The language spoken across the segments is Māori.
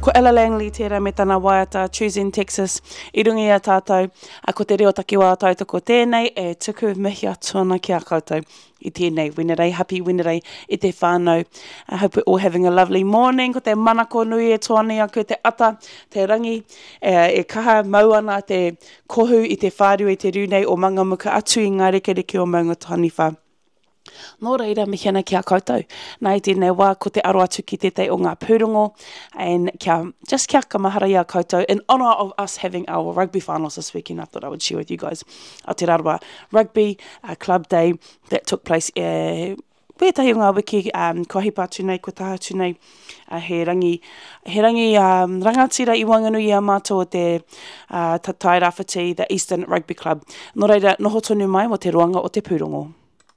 Ko Ella Langley tērā me tana waiata, Choosing Texas, I rungi a tātou, ko te reo taki wā tātou ko tēnei, e tuku mihi atuana ki a koutou I tēnei wenerei, happy wenerei I te whānau. I hope we're all having a lovely morning, ko te manako nui e toani aku te ata, te rangi, e kaha mauana te kohu I te whārua I te rūnei o mangamuka atu I ngā rekereke o Maunga Taniwha. Nō reira me hana ki a koutou. Nā I tēnei wā ko te aro atu ki te o ngā pūrongo and kia kamahara I a koutou in honour of us having our rugby finals this weekend. I thought I would share with you guys Aotearoa Rugby Club Day that took place pētahi o ngā wiki ko Hipatu nei, ko Tahatu nei he rangi rangatira I Wanganui a mātou o te Tai Rāwhiti, the Eastern Rugby Club. Nō reira, noho tonu mai mo te roanga o te pūrongo.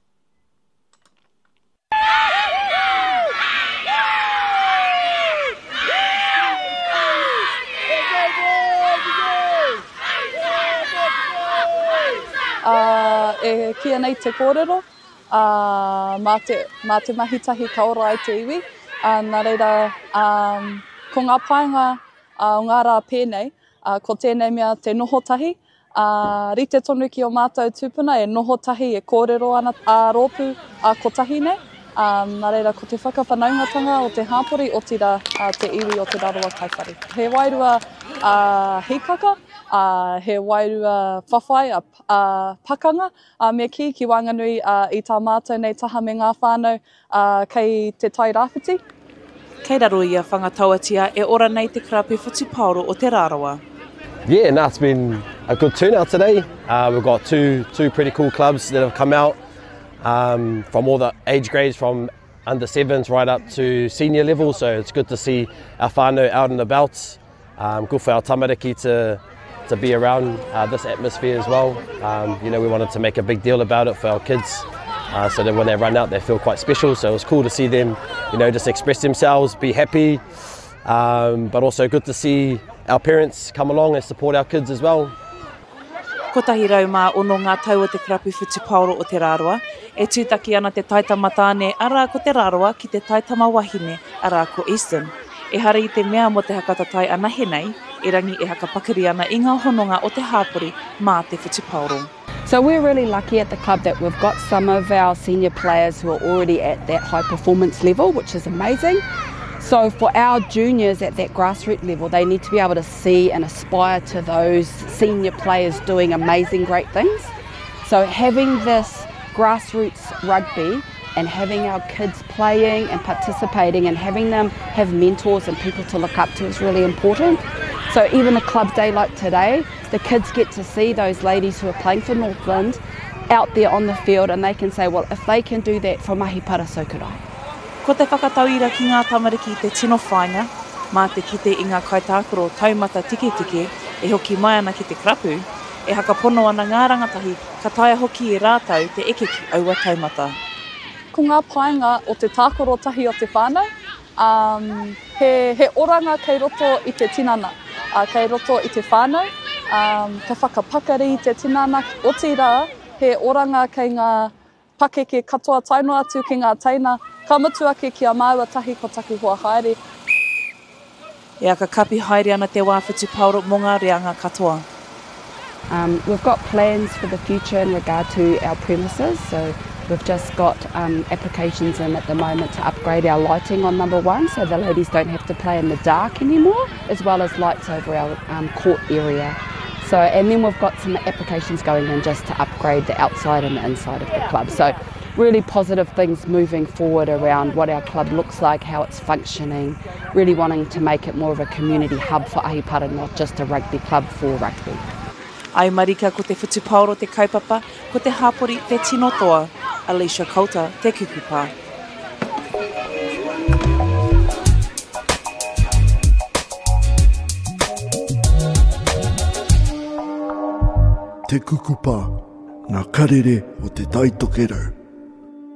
E kia nei te kōrero, mā te mahitahi ka ora ai te iwi. Nā reira, ko ngā paenga o ngā rā pēnei, ko tēnei mea te nohotahi. Rite tonu ki o mātou tūpuna, e nohotahi, e kōrero ana rōpū ko tahi nei. Nā reira, ko te whakawhanaungatanga o te hāpori o tira te iwi o te Rarawa Kaiwhare. He wairua hikaka, he wairua whawhai pakanga, me ki Wanganui I tā mātou nei taha me ngā whānau kei te Tai Rāwhiti. Kei raro I a whangatawatia e ora nei te krapi whutipaoro o te Rarawa. Yeah, no, it's been a good turnout today. We've got two pretty cool clubs that have come out from all the age grades, from under 7s right up to senior level, so it's good to see our whānau out and about. Good for our tamariki to be around this atmosphere as well. You know, we wanted to make a big deal about it for our kids, so that when they run out they feel quite special, so it was cool to see them, you know, just express themselves, be happy, but also good to see our parents come along and support our kids as well. Ko tahi rau mā ono ngā tau o te krapi whutipaoro o te Rarawa, e tūtaki ana te taitama tāne ara ko te Rarawa ki te taitama wahine ara ko Eastern. E hara I te mea mo te hakatatai anahe nei, e rangi e hakapakari ana I ngā hononga o te hāpori mā te whutipaoro. So we're really lucky at the club that we've got some of our senior players who are already at that high performance level, which is amazing. So for our juniors at that grassroots level, they need to be able to see and aspire to those senior players doing amazing, great things. So having this grassroots rugby and having our kids playing and participating and having them have mentors and people to look up to is really important. So even a club day like today, the kids get to see those ladies who are playing for Northland out there on the field, and they can say, well, if they can do that for Mahipara, so could I. Ko te whakatauira ki ngā tamariki te tino whainga, mā te kite I ngā kaitākaro taumata tike, e hoki mai ana ki te krapu, e hakapono ana ngā rangatahi ka taia hoki I rātau te eke ki aua taumata. Ko ngā paenga o te tākaro tahi o te whānau, he oranga kei roto I te tinana, kei roto I te whānau, ka whakapakari I te tinana o tira, he oranga kei ngā pakeke katoa taino atu ki ngā teina, ka mutu ake ki a māua tahi ko taku hoa haere. E aka kapi haere ana te wā whutipaoro mō ngā reanga katoa. We've got plans for the future in regard to our premises, so we've just got applications in at the moment to upgrade our lighting on number 1, so the ladies don't have to play in the dark anymore, as well as lights over our court area. So, and then we've got some applications going in just to upgrade the outside and the inside of the club. So really positive things moving forward around what our club looks like, how it's functioning, really wanting to make it more of a community hub for Ahipara, not just a rugby club for rugby. Ai marika ko te whutipaoro te kaupapa, ko te hāpori te tinotoa, Alicia Coulter, te kukupa. Te kukupa, ngā karere o te taitokero.